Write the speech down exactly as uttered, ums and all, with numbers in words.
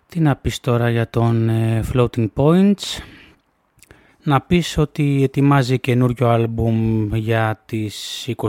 Τι να πεις τώρα για τον ε, Floating Points? Να πεις ότι ετοιμάζει καινούριο άλμπουμ για τις